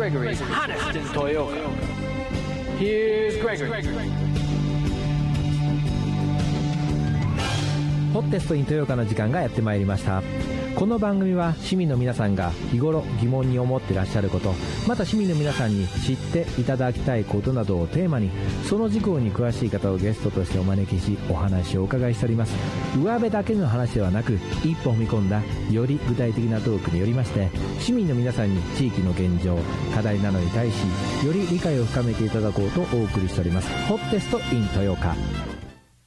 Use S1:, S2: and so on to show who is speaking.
S1: Gregory's hottest in Toyota. Here's Gregory.
S2: ホッテストイントヨカの時間がやってまいりました。この番組は市民の皆さんが日頃疑問に思ってらっしゃること、また市民の皆さんに知っていただきたいことなどをテーマに、その事項に詳しい方をゲストとしてお招きし、お話をお伺いしております。上辺だけの話ではなく、一歩踏み込んだより具体的なトークによりまして、市民の皆さんに地域の現状、課題などに対しより理解を深めていただこうとお送りしております。ホッテストイントヨカ。